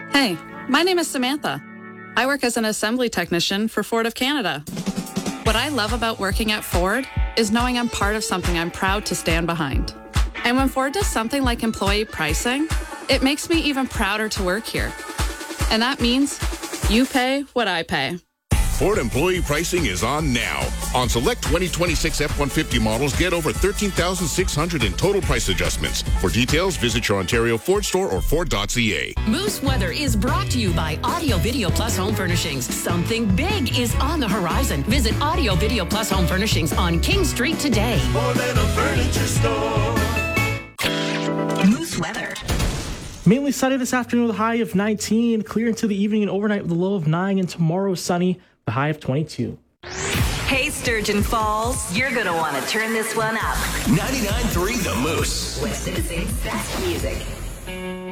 Hey, my name is Samantha. I work as an assembly technician for Ford of Canada. What I love about working at Ford is knowing I'm part of something I'm proud to stand behind. And when Ford does something like employee pricing, it makes me even prouder to work here. And that means you pay what I pay. Ford employee pricing is on now. On select 2026 F-150 models, get over $13,600 in total price adjustments. For details, visit your Ontario Ford store or Ford.ca. Moose Weather is brought to you by Audio Video Plus Home Furnishings. Something big is on the horizon. Visit Audio Video Plus Home Furnishings on King Street today. More than a furniture store. Moose Weather. Mainly sunny this afternoon with a high of 19. Clear into the evening and overnight with a low of 9. And tomorrow sunny, the high of 22. Hey, Sturgeon Falls, you're going to want to turn this one up. 99.3 The Moose. With Citizen's best music.